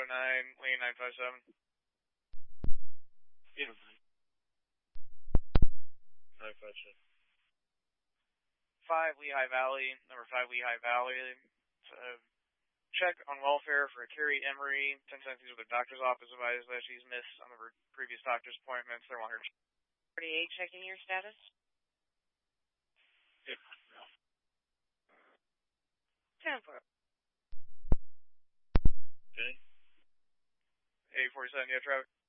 Lane 957. Yeah. 957. 5 Lehigh Valley, number 5 Lehigh Valley. Check on welfare for Carrie Emery. 10 cents with the doctor's office advised that she's missed on the previous doctor's appointments. They want her 48 checking your status. Yeah. 10-4. Okay. 847, yeah, traffic.